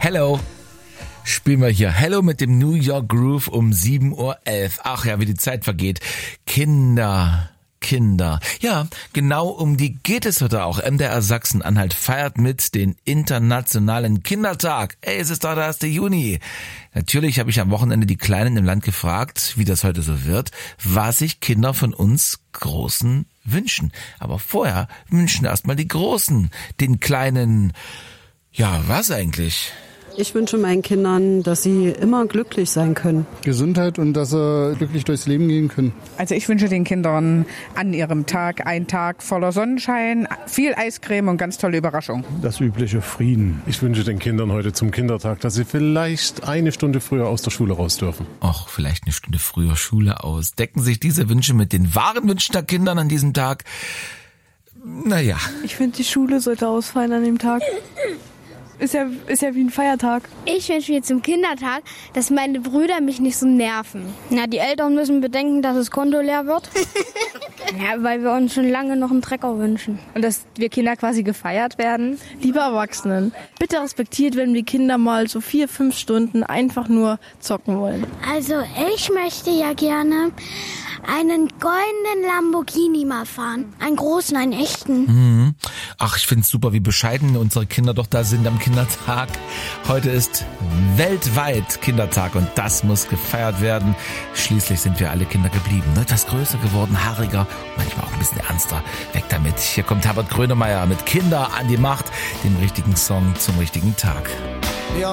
Hello. Spielen wir hier Hello mit dem New York Groove um 7.11 Uhr. Ach ja, wie die Zeit vergeht. Kinder. Ja, genau um die geht es heute auch. MDR Sachsen-Anhalt feiert mit den Internationalen Kindertag. Ey, es ist doch der 1. Juni. Natürlich habe ich am Wochenende die Kleinen im Land gefragt, wie das heute so wird, was sich Kinder von uns Großen wünschen. Aber vorher wünschen erstmal die Großen den Kleinen, ja, was eigentlich? Ich wünsche meinen Kindern, dass sie immer glücklich sein können. Gesundheit und dass sie glücklich durchs Leben gehen können. Also ich wünsche den Kindern an ihrem Tag einen Tag voller Sonnenschein, viel Eiscreme und ganz tolle Überraschungen. Das übliche Frieden. Ich wünsche den Kindern heute zum Kindertag, dass sie vielleicht eine Stunde früher aus der Schule raus dürfen. Och, vielleicht eine Stunde früher Schule aus. Decken sich diese Wünsche mit den wahren Wünschen der Kinder an diesem Tag? Naja. Ich finde, die Schule sollte ausfallen an dem Tag. Ist ja wie ein Feiertag. Ich wünsche mir zum Kindertag, dass meine Brüder mich nicht so nerven. Na, die Eltern müssen bedenken, dass das Konto leer wird. Ja, weil wir uns schon lange noch einen Trecker wünschen. Und dass wir Kinder quasi gefeiert werden. Liebe Erwachsenen, bitte respektiert, wenn die Kinder mal so 4-5 Stunden einfach nur zocken wollen. Also ich möchte ja gerne einen goldenen Lamborghini mal fahren. Einen großen, einen echten. Ach, ich find's super, wie bescheiden unsere Kinder doch da sind am Kindertag. Heute ist weltweit Kindertag und das muss gefeiert werden. Schließlich sind wir alle Kinder geblieben. Etwas größer geworden, haariger, manchmal auch ein bisschen ernster. Weg damit. Hier kommt Herbert Grönemeyer mit Kinder an die Macht, dem richtigen Song zum richtigen Tag. Ja.